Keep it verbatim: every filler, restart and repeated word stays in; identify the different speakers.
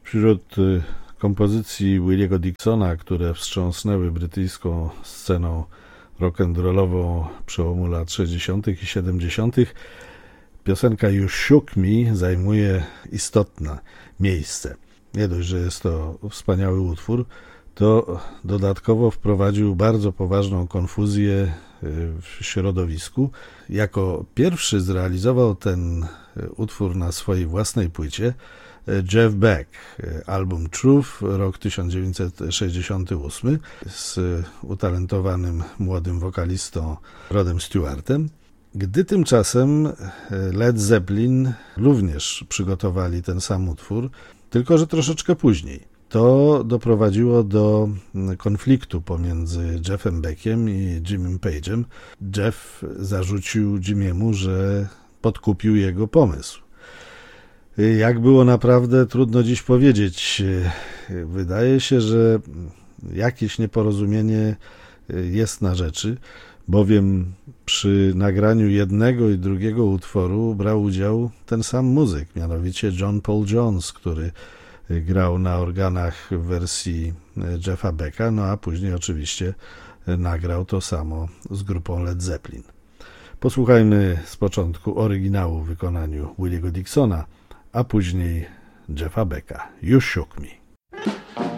Speaker 1: Wśród kompozycji Williego Dixona, które wstrząsnęły brytyjską sceną rock'n'rollową przełomu lat sześćdziesiątych i siedemdziesiątych, piosenka You Shook Me zajmuje istotne miejsce. Nie dość, że jest to wspaniały utwór, to dodatkowo wprowadził bardzo poważną konfuzję w środowisku. Jako pierwszy zrealizował ten utwór na swojej własnej płycie Jeff Beck, album Truth, rok tysiąc dziewięćset sześćdziesiąty ósmy, z utalentowanym młodym wokalistą Rodem Stewartem. Gdy tymczasem Led Zeppelin również przygotowali ten sam utwór, tylko że troszeczkę później. To doprowadziło do konfliktu pomiędzy Jeffem Beckiem i Jimmym Page'em. Jeff zarzucił Jimmy'emu, że podkupił jego pomysł. Jak było naprawdę, trudno dziś powiedzieć. Wydaje się, że jakieś nieporozumienie jest na rzeczy, bowiem przy nagraniu jednego i drugiego utworu brał udział ten sam muzyk, mianowicie John Paul Jones, który grał na organach w wersji Jeffa Becka, no a później oczywiście nagrał to samo z grupą Led Zeppelin. Posłuchajmy z początku oryginału w wykonaniu Williego Dixona, a później Jeffa Becka. You Shook Me.